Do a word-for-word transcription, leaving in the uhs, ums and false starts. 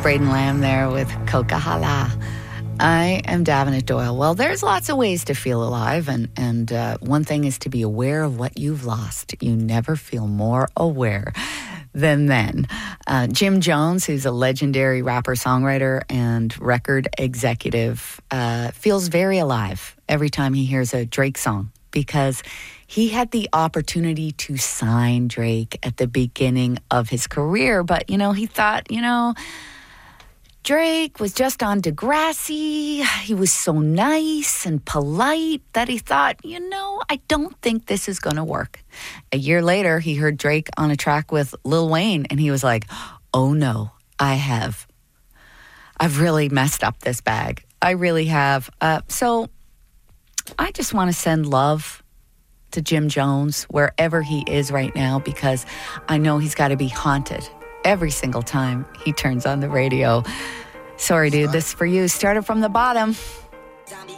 Braden Lamb there with Coca-Cola. I am Davenant Doyle. Well, there's lots of ways to feel alive, and, and uh, one thing is to be aware of what you've lost. You never feel more aware than then. Uh, Jim Jones, who's a legendary rapper, songwriter, and record executive, uh, feels very alive every time he hears a Drake song, because he had the opportunity to sign Drake at the beginning of his career. But, you know, he thought, you know, Drake was just on Degrassi. He was so nice and polite that he thought, you know, I don't think this is going to work. A year later, he heard Drake on a track with Lil Wayne, and he was like, oh no, I have. I've really messed up this bag. I really have. Uh, so I just want to send love to Jim Jones wherever he is right now, because I know he's got to be haunted every single time he turns on the radio. Sorry, dude, this is for you. Started from the bottom.